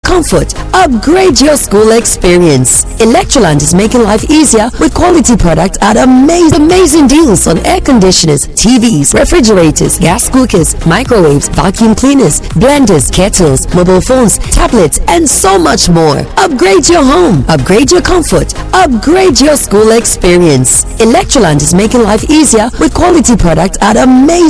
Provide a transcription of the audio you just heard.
comfort, upgrade your school experience. Electroland is making life easier with quality products at amazing deals on air conditioners, TVs, refrigerators, gas cookers, microwaves, vacuum cleaners, blenders, kettles, mobile phones, tablets, and so much more. Upgrade your home, upgrade your comfort, upgrade your school experience. Electroland is making life easier with quality products at amazing